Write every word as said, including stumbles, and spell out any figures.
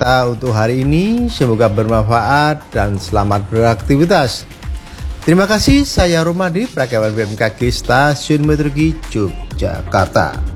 kita untuk hari ini. Semoga bermanfaat dan selamat beraktivitas. Terima kasih, saya Romadi, Prakirawan B M K G Stasiun Meteorologi Yogyakarta.